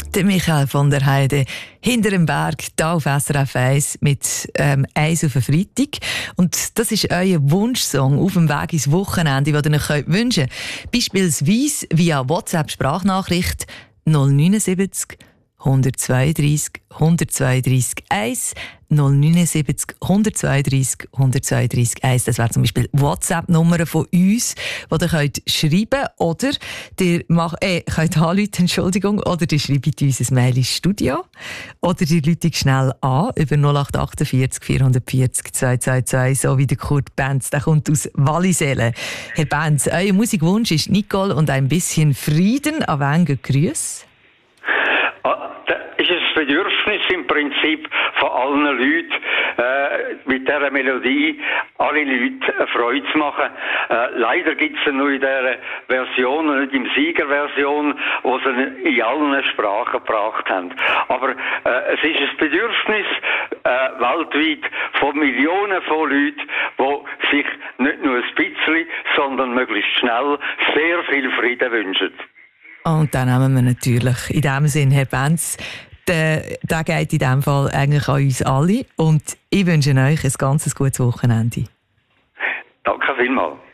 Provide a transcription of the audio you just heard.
Der Michael von der Heide hinter dem Berg, hier auf SRF 1 mit «Eis auf den Freitag». Und das ist euer Wunschsong auf dem Weg ins Wochenende, den ihr euch wünschen könnt. Beispielsweise via WhatsApp-Sprachnachricht 079 132 132 1 079 132 132 1. Das wäre zum Beispiel WhatsApp-Nummer von uns, die ihr könnt schreiben oder ihr könnt anrufen, Entschuldigung, oder ihr schreibt uns ein Mail ins Studio oder ihr ruft schnell an über 0848 440 222, so wie der Kurt Benz, der kommt aus Wallisellen. Herr Benz, euer Musikwunsch ist Nicole und ein bisschen Frieden. An wen geht Grüße? Ist es das Bedürfnis im Prinzip von allen Leuten, mit dieser Melodie alle Leute eine Freude zu machen. Leider gibt es nur in dieser Version, nicht in Siegerversion, wo sie in allen Sprachen gebracht haben. Aber es ist ein Bedürfnis weltweit von Millionen von Leuten, die sich nicht nur ein bisschen, sondern möglichst schnell sehr viel Frieden wünschen. Und dann nehmen wir natürlich in dem Sinn, Herr Benz, der geht in diesem Fall eigentlich an uns alle. Und ich wünsche euch ein ganz gutes Wochenende. Danke vielmals.